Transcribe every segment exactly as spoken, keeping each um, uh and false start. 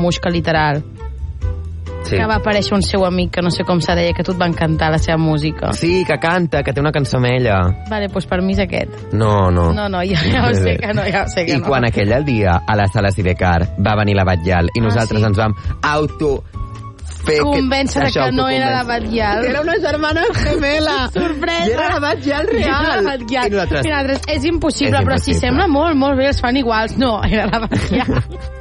mamuixca literal. Sí. Que va aparèixer un seu amic, que no sé com se deia, que a tu et va encantar la seva música. Sí, que canta, que té una cançó amb ella. Vale, doncs per mi és aquest. No, no. No, no, ja, ja ho sé que no, ja ho sé que I no. I quan aquell dia, a la sala Sidecar, va venir la Batllal i nosaltres ah, sí? ens vam auto... convèncer que, que no era la Batllal. Era una germana gemela. Sorpresa. I era la Batllal real. Era la Batllal. I nosaltres... I nosaltres, és impossible, és però impossible. si sembla molt, molt bé, els fan iguals. No, era la Batllal.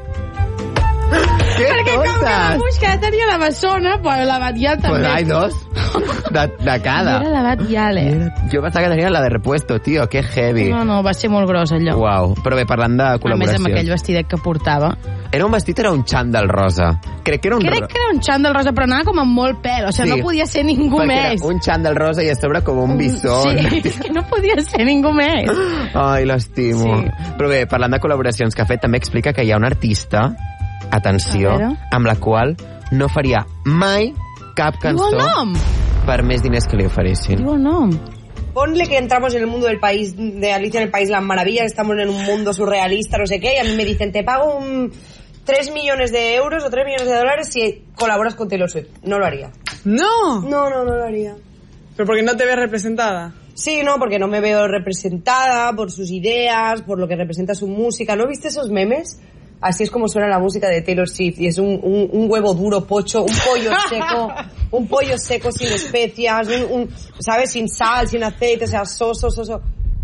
Que perquè tontes. com que la Busca tenia la Bessona, però la Batllal també. Pues hay dos. De, de cada. Era la Batllal, eh? Jo pensava que tenia la de repuesto, tio, que heavy. No, no, va ser molt gros allò. Uau, però bé, parlant de col·laboracions. A més, amb aquell vestidet que portava. Era un vestit, era un xandall rosa. Crec que era un... Crec que era un xandall rosa, però anava com amb molt pèl. O sigui, sí, no podia ser ningú més. Era un xandall rosa i a sobre com un bisón. Sí, és que no podia ser ningú més. Ai, l'estimo. Sí. Però bé, parlant de col·laboracions que ha fet, també explica que hi ha un artista, atenció, amb la qual no faria mai cap cançó per més diners que li oferissin. Diu el nom. Ponle que entramos en el mundo del país, de Alicia en el País de las Maravillas, estamos en un mundo surrealista, no sé qué, y a mí me dicen, te pago un tres millones de euros o tres millones de dólares si colaboras con Taylor Swift. No lo haría. No. No, no, no lo haría. ¿Pero porque no te ves representada? Sí, no, porque no me veo representada por sus ideas, por lo que representa su música. ¿No viste esos memes? Así es como suena la música de Taylor Swift, y es un, un, un huevo duro, pocho, un pollo seco, un pollo seco sin especias, un, un, ¿sabes? Sin sal, sin aceite, o sea, soso, soso.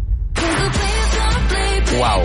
Uau.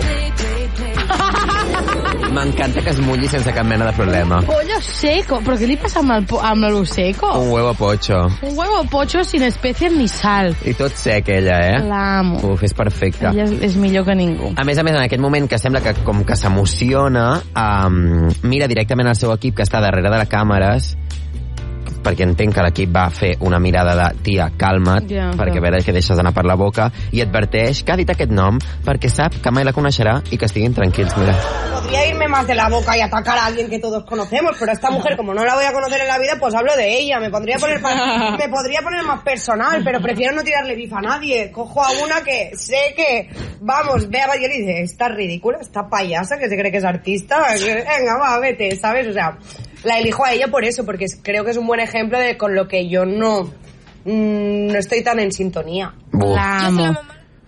M'encanta que es mulli sense cap mena de problema. Pollo seco, però què li passa amb el, amb el seco? Un huevo pocho. Un huevo pocho sin especias ni sal. I tot sec, ella, eh? L'amo. Uf, és perfecta. Ella és, és millor que ningú. A més a més, en aquest moment que sembla que com que s'emociona, um, mira directament al seu equip que està darrere de les càmeres, perquè entenc que l'equip va fer una mirada de tia, calma't, ja, perquè a veure que deixes d'anar per la boca, i adverteix que ha dit aquest nom perquè sap que mai la coneixerà i que estiguin tranquils, mira. Podría irme más de la boca y atacar a alguien que todos conocemos, pero a esta mujer, como no la voy a conocer en la vida, pues hablo de ella. Me podría poner más, me podría poner más personal, pero prefiero no tirarle bifa a nadie. Cojo a una que sé que, vamos, ve a Batllal y dice, está ridícula, está payasa, que se cree que es artista, venga, va, vete, ¿sabes? O sea, la elijo a ella por eso, porque creo que es un buen ejemplo de con lo que yo no, mmm, no estoy tan en sintonía. L'amo.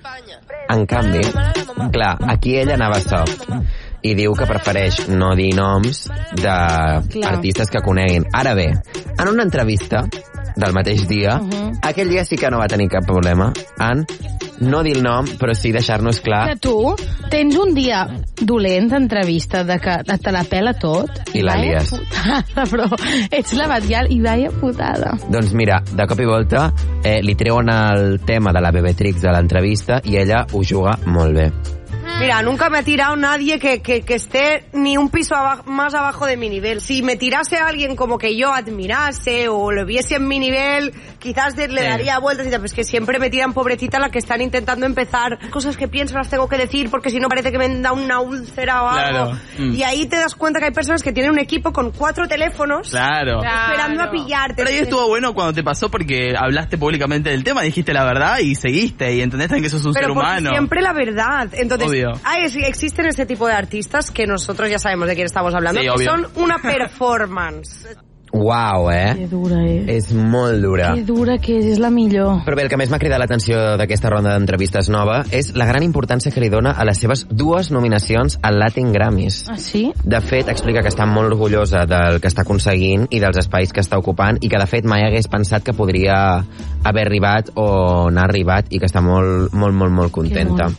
En canvi, clar, aquí ella anava soft i diu que prefereix no dir noms d'artistes que coneguin. Ara bé, en una entrevista del mateix dia, uh -huh. aquell dia sí que no va tenir cap problema en no dir el nom, però sí deixar-nos clar... Que tu tens un dia dolent d'entrevista, de que te la pela tot... I la lies. Però ets la Batllal i vaya putada. Doncs mira, de cop i volta eh, li treuen el tema de la Bebetrix de l'entrevista i ella ho juga molt bé. Mira, nunca me ha tirado nadie que, que, que esté ni un piso abajo, más abajo de mi nivel. Si me tirase a alguien como que yo admirase o lo viese en mi nivel, quizás le sí. daría vueltas y tal, pues que siempre me tiran pobrecita la que están intentando empezar. Cosas que pienso las tengo que decir porque si no parece que me da una úlcera o algo. Claro. Mm. Y ahí te das cuenta que hay personas que tienen un equipo con cuatro teléfonos claro. esperando claro. a pillarte. Pero ahí estuvo bueno cuando te pasó porque hablaste públicamente del tema, dijiste la verdad y seguiste y entendés también que sos un Pero ser humano. siempre la verdad. Entonces, obvio. Hay, existen ese tipo de artistas que nosotros ya sabemos de quién estamos hablando, sí, que obvio. son una performance. Uau, eh? Que dura és. És molt dura. Que dura que és, és la millor. Però bé, el que més m'ha cridat l'atenció d'aquesta ronda d'entrevistes nova és la gran importància que li dona a les seves dues nominacions al Latin Grammys. Ah, sí? De fet, explica que està molt orgullosa del que està aconseguint i dels espais que està ocupant i que, de fet, mai hagués pensat que podria haver arribat o n'ha arribat i que està molt, molt, molt, molt contenta.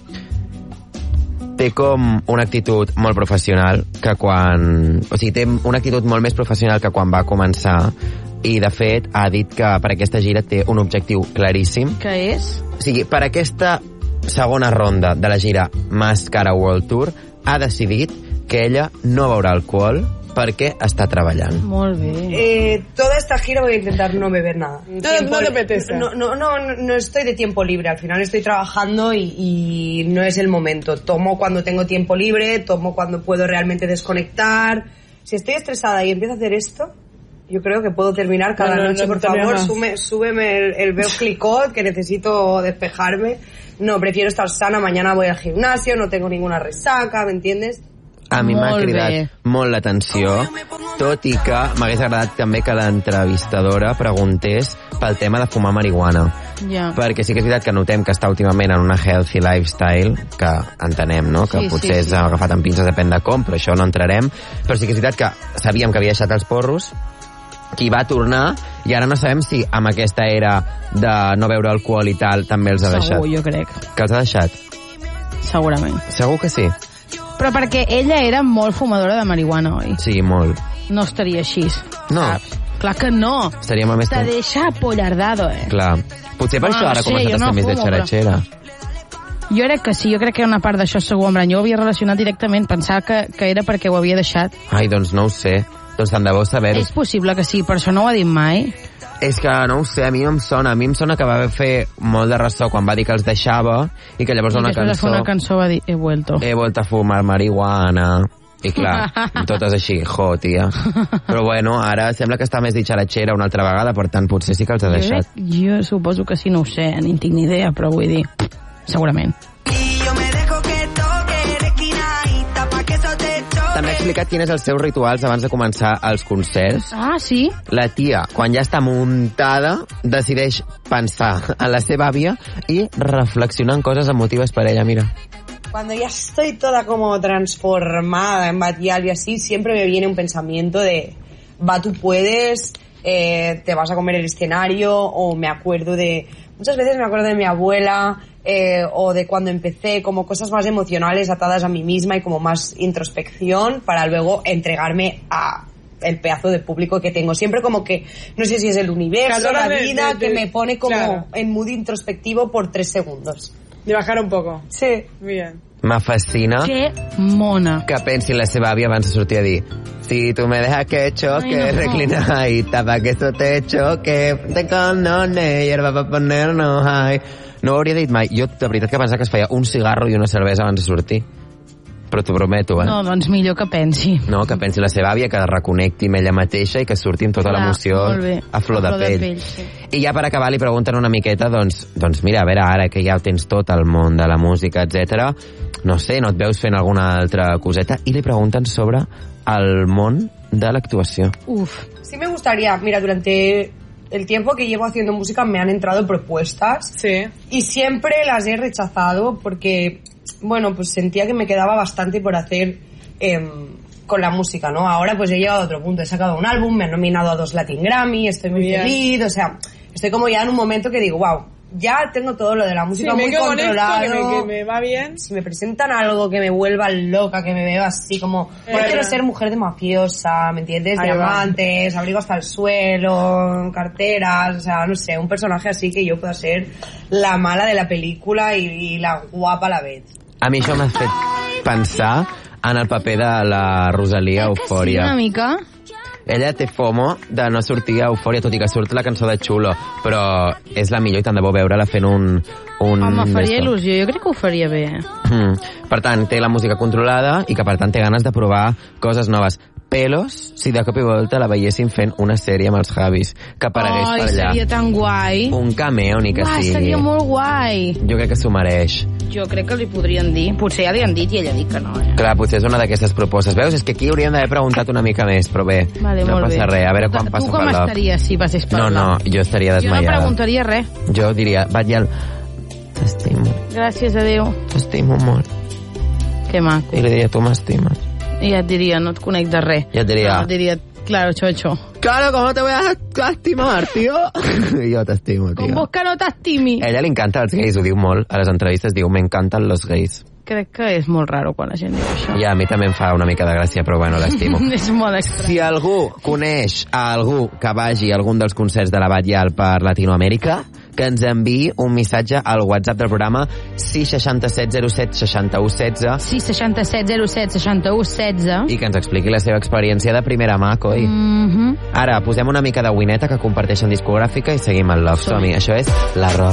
Té com una actitud molt professional que quan... O sigui, té una actitud molt més professional que quan va començar i, de fet, ha dit que per aquesta gira té un objectiu claríssim. Que és? O sigui, per aquesta segona ronda de la gira Mascara World Tour ha decidit que ella no beurà alcohol perquè està treballant. Molt bé. Eh, toda esta gira voy a intentar no beber nada. No, tiempo, no te apetece. No, no, no, no estoy de tiempo libre. Al final estoy trabajando y, y no es el momento. Tomo cuando tengo tiempo libre, tomo cuando puedo realmente desconectar. Si estoy estresada y empiezo a hacer esto, yo creo que puedo terminar cada no, no, noche. No, por favor, súbeme, súbeme el, el veo clicot, que necesito despejarme. No, prefiero estar sana. Mañana voy al gimnasio, no tengo ninguna resaca, ¿me entiendes? A mi m'ha Molt cridat bé. molt l'atenció tot i que m'hagués agradat també que l'entrevistadora preguntés pel tema de fumar marihuana. Ja. Perquè sí que és veritat que notem que està últimament en una healthy lifestyle, que entenem, no? Que Sí, potser sí, s'ha sí. agafat amb pinces, depèn de com, però això no entrarem. Però sí que és veritat que sabíem que havia deixat els porros, que hi va tornar, i ara no sabem si amb aquesta era de no beure alcohol i tal també els ha deixat. Segur, jo crec. Que els ha deixat? Segurament. Segur que sí? Però perquè ella era molt fumadora de marihuana, oi? Sí, molt. No estaria així. No. Saps? Clar que no. Estaria molt més... Te deixa apollardado, eh? Clar. Potser per Ah, això ara ha sí, començat jo a no ser més de fumo, però- xeratxera. Jo crec que sí, jo crec que una part d'això segur, en plan, jo ho havia relacionat directament, pensava que, que era perquè ho havia deixat. Ai, doncs no ho sé. Doncs tant de bo saber-ho. És possible que sí, per això no ho ha dit mai. És que no ho sé, a mi no em sona. A mi em sona que va fer molt de ressò quan va dir que els deixava i que llavors I una després de cançó... fer una cançó va dir, he vuelto. He vuelto a fumar marihuana. I clar, totes així, jo, tia. Però bueno, ara sembla que està més ditxaratxera una altra vegada, per tant, potser sí que els ha Jo, deixat. crec, jo suposo que sí, no ho sé, ni tinc ni idea, però vull dir, segurament. També ha explicat quin és els seus rituals abans de començar els concerts. Ah, sí? La tia, quan ja està muntada, decideix pensar en la seva àvia i reflexionar en coses emotives per ella, mira. Cuando ya estoy toda como transformada en Batial y así, siempre me viene un pensamiento de, va, tú puedes, eh, te vas a comer el escenario, o me acuerdo de, muchas veces me acuerdo de mi abuela, eh, o de cuando empecé, como cosas más emocionales atadas a mí misma y como más introspección para luego entregarme a el pedazo de público que tengo. Siempre como que, no sé si es el universo, Claro, la de- vida, de- que de- me pone como claro. en mood introspectivo por tres segundos. De bajar un poco. Sí. Bien. Me fascina Que mona. que pensi la seva àvia abans de sortir a dir si tu me dejas que choque, Ay, no. reclinadita pa' que eso te choque, te condone, hierba pa' ponernos high. No ho hauria dit mai. Jo, de veritat, que pensava que es feia un cigarro i una cervesa abans de sortir. Però t'ho prometo, eh? No, doncs millor que pensi. No, que pensi la seva àvia, que reconnecti amb ella mateixa i que surti amb tota Clar, l'emoció molt bé. a flor de pell. sí. I ja per acabar li pregunten una miqueta, doncs, doncs mira, a veure, ara que ja ho tens tot el món de la música, etcètera, no sé, no et veus fent alguna altra coseta? I li pregunten sobre el món de l'actuació. Uf. Sí me gustaría, mira, durante el tiempo que llevo haciendo música me han entrado propuestas Sí. y siempre las he rechazado porque, bueno, pues sentía que me quedaba bastante por hacer eh, con la música, ¿no? Ahora pues he llegado a otro punto, he sacado un álbum, me han nominado a dos Latin Grammy, estoy muy Bien. feliz, o sea, estoy como ya en un momento que digo, wow, ya tengo todo lo de la Sí, música me muy quedo con esto, controlado. que me, que me va bien. Si me presentan algo que me vuelva loca, que me vea así como, Eh, no quiero eh. ser mujer de mafiosa, ¿me entiendes? Ahí va. Diamantes, abrigo hasta el suelo, carteras, o sea, no sé, un personaje así que yo pueda ser la mala de la película y, y la guapa a la vez. A mi això m'ha fet pensar en el paper de la Rosalia a Sí, Eufòria. una mica. Ella té fomo de no sortir a Eufòria, tot i que surt la cançó de Xulo, però és la millor i tant de bo veure-la fent un... un Home, faria d'esto. il·lusió, jo crec que ho faria bé. Mm. Per tant, té la música controlada i que per tant té ganes de provar coses noves. Pelos, si de cop i volta la veiessin fent una sèrie amb els Javis, que aparegués Ai, per allà. seria tan guai. Un cameo, ni que Uah, sigui. seria molt guai. Jo crec que s'ho mereix. Jo crec que li podrien dir. Potser ja li han dit i ella ha dit que no, eh? Clar, potser és una d'aquestes propostes. Veus? És que aquí hauríem d'haver preguntat una mica més, però bé, Vale, no molt passa bé. res. A veure Tu- quan passa Tu com per la... estaries si passés per No, la... no, jo estaria Jo no desmaiada. preguntaria res. Jo diria, Batllal, t'estimo, Gràcies a Déu. t'estimo molt. Que maco. I li diria, tu m'estimes. I ja et diria, no et conec de res. Ja et diria. No, et diria, claro, chocho. Claro, ¿cómo te voy a lastimar, tío? Jo t'estimo, Com tio. vos que no t'estimi. A ella li encanta els gais, ho diu molt. A les entrevistes diu, m'encanten los gais. Crec que és molt raro quan la gent diu això. I a mi també em fa una mica de gràcia, però bueno, l'estimo. És molt estrany. Si algú coneix a algú que vagi a algun dels concerts de la Batllal per Latinoamèrica, que ens enviï un missatge al WhatsApp del programa sis sis set zero set sis u un sis sis seixanta set zero set seixanta u setze. i que ens expliqui la seva experiència de primera mà, coi. Mhm. Ara, posem una mica de wineta que comparteixen discogràfica i seguim el Love. Som-hi. Això és La Rosa.